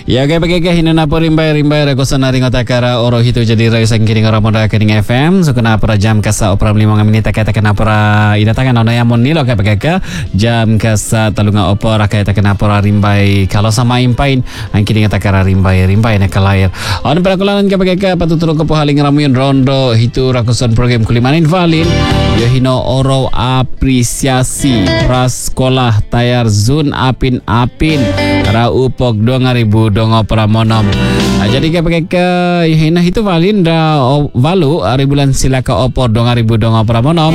Ya kaya pakai hinana po rimbai rakosan na ring otakara oro hito jadi rayo sang kiring ora moda kiring FM so kena para jam kasa opera 5 menit kaya kena para idatangan ona yamon nilo kaya pakai jam kasa talunga opera kaya kena para rimbai kalau sama impain ang kiring otakara rimbai na kalair on para kulanan kaya pakai patutulog ko po haling ramuyon rondo hito rakosan program kulimanin valin yo hino oro apresiasi prasekolah tayar zun apin ra upok 2000 dongo pramonom. Jadi kaya hina itu valin da valu bulan silaka opor 2000 dongo pramonom.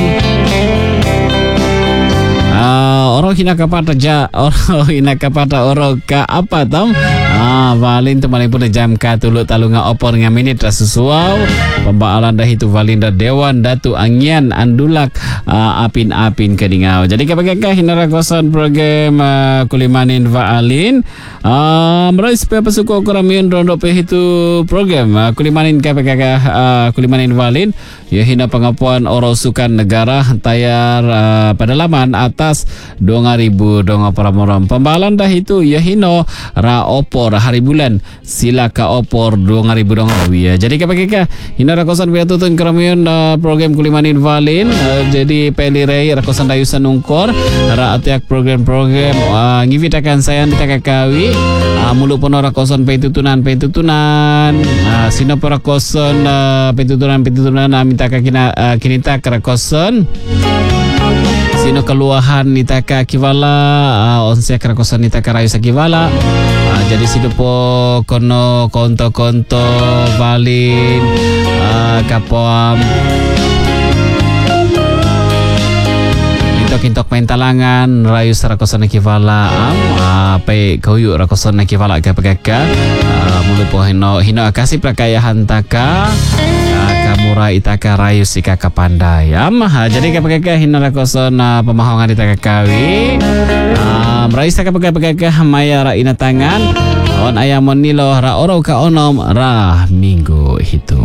Orang hina kapata orang ka apa tam? Valin tu maling pun jam ka tulu talunga opor nga minit rasusuaw pembaalan dah itu valin da dewan datu angyan andulak apin kedingau. Jadi kaya hina rakosan program kulimanin valin melalui supaya pasuko kuramion rondo pe itu program kulimanin kaya kulimanin valin ya hina pengapuan orosukan negara tayar pedalaman atas 2000 dongo pramorom pembalan dah itu ya hino ra opor hari bulan silaka opor 2000 dongo ya. Jadi kaya hina rakosan biar tutun kuramion program kulimanin valin jadi pelirei rakosan dayusan ungkor ra atiak program-program ngivitakan saya ditakakawi mulu pun rakosan pentutunan sino rakosan pentutunan minta kinita kerakosan sino keluahan nitaka kiwala onse kerakosan nitaka rayu sakiwala jadi sino po kono konto valin kapoam kintok main talangan rayu sarakosan nakivala pe koyu rakosan nakivala kapagaka mulu po hino akasi prakaya hantaka kamura itaka rayu sika kapandai jadi kapagaka hino rakosan pemahawangan itaka kawi rayu sika kapagaka maya ra inatangan on ayamon nilo ra oro ka onom ra minggu itu.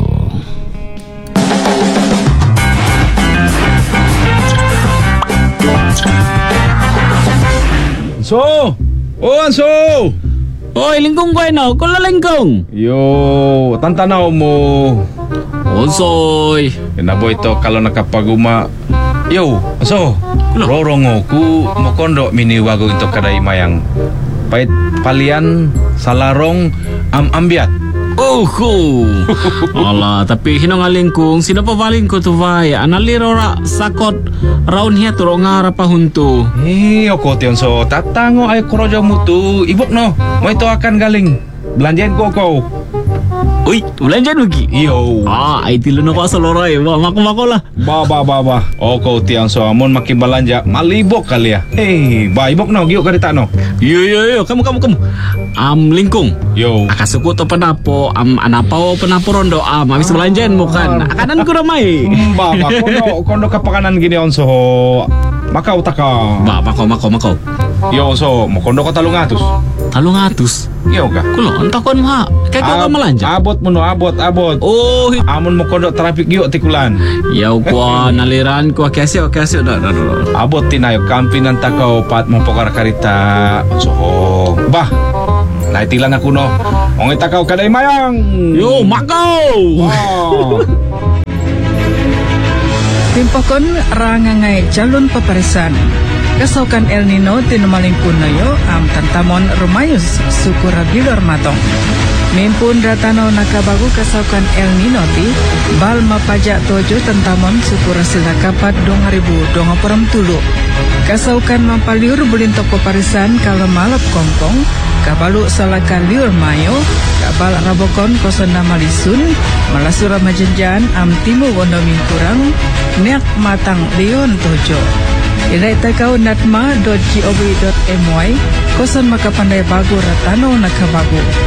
Anso! Oi, lingkong ko ino. Kula lingkong. Yo, tantanaw mo. Onsoy. Kenapa itu kalau nakapaguma? Yo, Anso. Rorongo ku mokondo mini wago into kadai mayang. Pait palian salarong ambiat. Alah, tapi hinong alingkong sino pa valin ko to vai analiro ra sakot raun hiya turo ngara pa hunto. Oko tion so tatango ay korojo mutu ibok no. Mo ito akan galing belanjain ko. Uy, belanjaan lagi. Iyo. Ay tilo na ko sa loray. Mako lah. Ba. Oko tion so amon makin belanja malibok kali ya. Ba ibok no giyo karita no. Yo, kamu. Lingkong. Yo. Akasuko to panapo, anapaw panapo rondo. Mabis belanjaan mo kan. Akanan ko ramay. Ba, kondo kapakanan gini onso. Makaw taka. Ba, makaw. Yo so, mo kondo ka 300. 300. Yo ka. Kulo, antakon ha. Kaya ka malanja. Abot. Oh, amon mo kondo traffic giyo tikulan. Yaw ko naliran ko kasyo. Abot tinayo kampi ng takaw pat mo pokarakarita. So, ba. Naitilan ako no. Ong itakaw kaday mayang. Yo, makaw. Timpakon rangangay jalon paparisan. Kasaukan El Nino tinumaling punayo tantamon rumayos sukura bilor matong. Mimpun ratano nakabagu kasaukan El Nino ti bal mapajak tojo tantamon sukura sila kapat 2000 dongo peram tulu. Kasaukan mampaliur bulintok paparisan kalau malap kongkong kabalu salaka liur mayo kabal rabokon kosona malisun malasura majenjan timu wono mingkurang niak matang lion tojo. Ilai takau natma.gov.my kosan makapandai bagu ratano nakabagu.